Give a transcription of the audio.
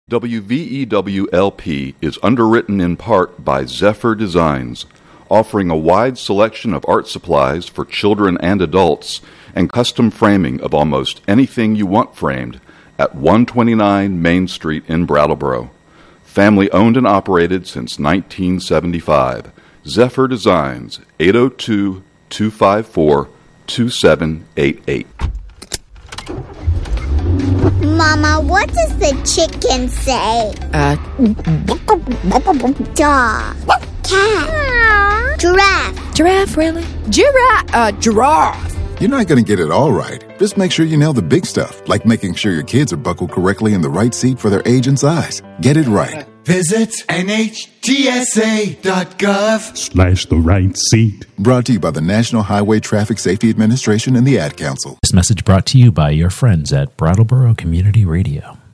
WVEW-LP is underwritten in part by Zephyr Designs, offering a wide selection of art supplies for children and adults and custom framing of almost anything you want framed at 129 Main Street in Brattleboro. Family owned and operated since 1975. Zephyr Designs, 802-254-2788. Mama, what does the chicken say? Dog. Cat. Giraffe. Giraffe, really? Giraffe. You're not going to get it all right. Just make sure you nail the big stuff, like making sure your kids are buckled correctly in the right seat for their age and size. Get it right. Visit NHTSA.gov/the right seat. Brought to you by the National Highway Traffic Safety Administration and the Ad Council. This message brought to you by your friends at Brattleboro Community Radio.